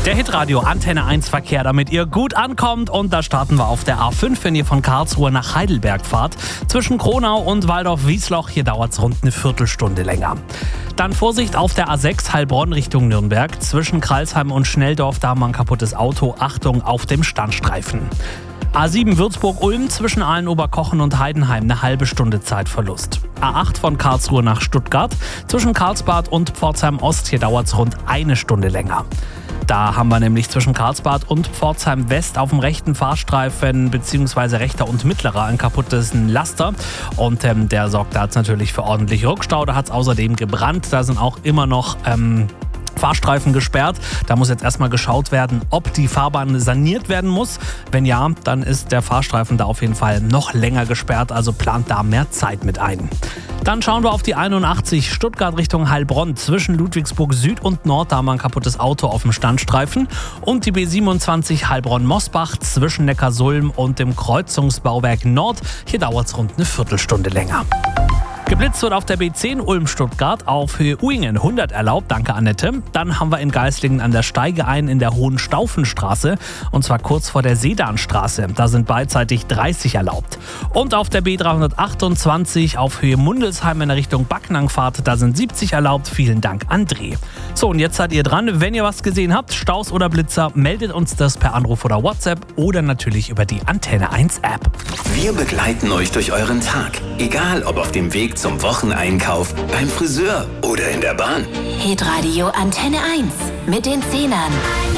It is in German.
Der Hitradio Antenne 1 Verkehr, damit ihr gut ankommt. Und da starten wir auf der A5, wenn ihr von Karlsruhe nach Heidelberg fahrt. Zwischen Kronau und Waldorf-Wiesloch, hier dauert es rund eine Viertelstunde länger. Dann Vorsicht auf der A6 Heilbronn Richtung Nürnberg. Zwischen Kralsheim und Schnelldorf, da haben wir ein kaputtes Auto. Achtung auf dem Standstreifen. A7 Würzburg-Ulm zwischen Aalen-Oberkochen und Heidenheim eine halbe Stunde Zeitverlust. A8 von Karlsruhe nach Stuttgart zwischen Karlsbad und Pforzheim-Ost, hier dauert es rund eine Stunde länger. Da haben wir nämlich zwischen Karlsbad und Pforzheim West auf dem rechten Fahrstreifen bzw. rechter und mittlerer ein kaputtes Laster. Und der sorgt da jetzt natürlich für ordentlich Rückstau. Da hat es außerdem gebrannt. Da sind auch immer noch Fahrstreifen gesperrt. Da muss jetzt erstmal geschaut werden, ob die Fahrbahn saniert werden muss. Wenn ja, dann ist der Fahrstreifen da auf jeden Fall noch länger gesperrt. Also plant da mehr Zeit mit ein. Dann schauen wir auf die 81 Stuttgart Richtung Heilbronn. Zwischen Ludwigsburg Süd und Nord, da haben wir ein kaputtes Auto auf dem Standstreifen. Und die B27 Heilbronn-Mosbach zwischen Neckarsulm und dem Kreuzungsbauwerk Nord. Hier dauert es rund eine Viertelstunde länger. Geblitzt wird auf der B10 Ulm-Stuttgart auf Höhe Uingen 100 erlaubt, danke Annette. Dann haben wir in Geislingen an der Steige ein in der Hohenstaufenstraße und zwar kurz vor der Sedanstraße. Da sind beidseitig 30 erlaubt. Und auf der B328 auf Höhe Mundelsheim in der Richtung Backnangfahrt, da sind 70 erlaubt. Vielen Dank, André. So, und jetzt seid ihr dran. Wenn ihr was gesehen habt, Staus oder Blitzer, meldet uns das per Anruf oder WhatsApp oder natürlich über die Antenne 1 App. Wir begleiten euch durch euren Tag, egal ob auf dem Weg zum Wocheneinkauf, beim Friseur oder in der Bahn. Hitradio Antenne 1 mit den Zehnern.